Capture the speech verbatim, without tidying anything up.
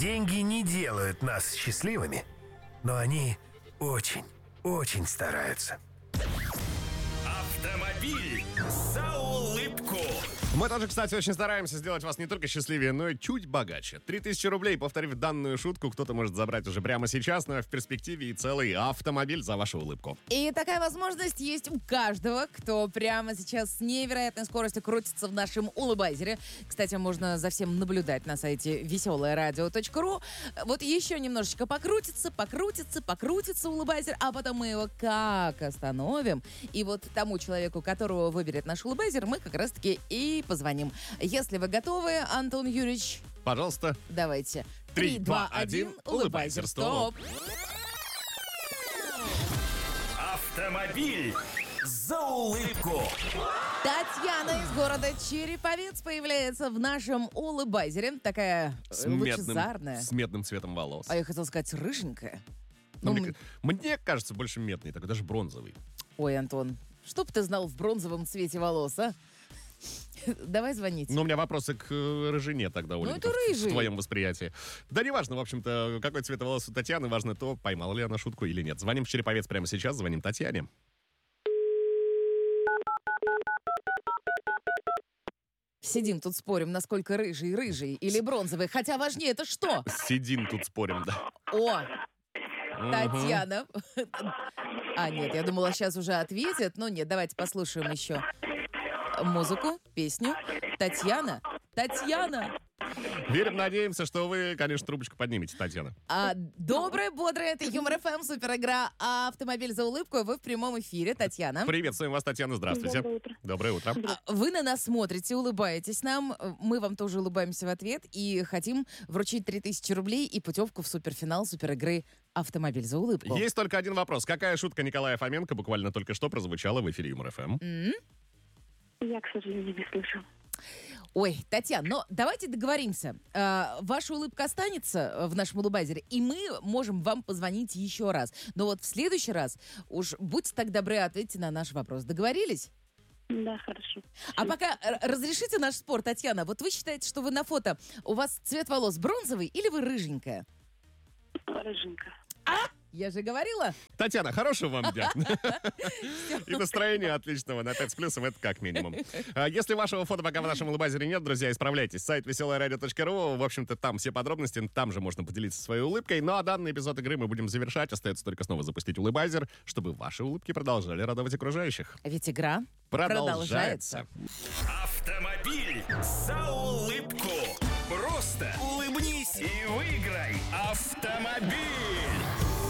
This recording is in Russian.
Деньги не делают нас счастливыми, но они очень, очень стараются. Автомобиль за улыбку. Мы тоже, кстати, очень стараемся сделать вас не только счастливее, но и чуть богаче. Три тысячи рублей, повторив данную шутку, кто-то может забрать уже прямо сейчас, но в перспективе и целый автомобиль за вашу улыбку. И такая возможность есть у каждого, кто прямо сейчас с невероятной скоростью крутится в нашем улыбайзере. Кстати, можно за всем наблюдать на сайте веселое радио точка ру. Вот еще немножечко покрутится, покрутится, покрутится улыбайзер, а потом мы его как остановим. И вот тому человеку, которого выберет наш улыбайзер, мы как раз-таки и позвоним. Если вы готовы, Антон Юрьевич, Пожалуйста. давайте. Три, два, один, улыбайзер, стоп. Автомобиль за улыбку. Татьяна из города Череповец появляется в нашем улыбайзере. Такая С э, медным, лучезарная. с медным цветом волос. А я хотела сказать рыженькая. Но Ну, мне, мне кажется, больше медный, такой даже бронзовый. Ой, Антон, что бы ты знал в бронзовом цвете волос, а? Давай звонить. Но у меня вопросы к э, рыжине тогда, Оленька, это в- рыжий. в твоем восприятии. Да неважно, в общем-то, какой цвет волос у Татьяны, важно то, поймала ли она шутку или нет. Звоним в Череповец прямо сейчас, звоним Татьяне. Сидим тут спорим, насколько рыжий, рыжий или бронзовый. Хотя важнее это что? Сидим тут, спорим, да. О, Татьяна. А, нет, я думала, сейчас уже ответит. Но нет, давайте послушаем еще музыку, песню. Татьяна, Татьяна. Верим, надеемся, что вы, конечно, трубочку поднимете, Татьяна. А, доброе, бодрое, это Юмор ФМ, супер игра «Автомобиль за улыбку». Вы в прямом эфире, Татьяна. Приветствуем вас, Татьяна, здравствуйте. Доброе утро. Доброе утро. А, Вы на нас смотрите, улыбаетесь нам. Мы вам тоже улыбаемся в ответ. И хотим вручить три тысячи рублей и путевку в суперфинал суперигры «Автомобиль за улыбку». Есть только один вопрос. Какая шутка Николая Фоменко буквально только что прозвучала в эфире Юмор ФМ? Я, к сожалению, не слышу. Ой, Татьяна, но давайте договоримся. Э, ваша улыбка останется в нашем улыбайзере, и мы можем вам позвонить еще раз. Но вот в следующий раз уж будьте так добры, ответьте на наш вопрос. Договорились? Да, хорошо. А пока р- разрешите наш спор, Татьяна. Вот вы считаете, что вы на фото, у вас цвет волос бронзовый или вы рыженькая? Рыженька. Я же говорила. Татьяна, хорошего вам дня. И настроение отличного на пять с плюсом, это как минимум. А Если вашего фото пока в нашем улыбайзере нет, друзья, исправляйтесь. Сайт веселое радио точка ру, в общем-то, там все подробности, там же можно поделиться своей улыбкой. Ну а данный эпизод игры мы будем завершать. Остается только снова запустить улыбайзер, чтобы ваши улыбки продолжали радовать окружающих. Ведь игра Продолжается. Автомобиль за улыбку. Просто улыбнись и выиграй автомобиль.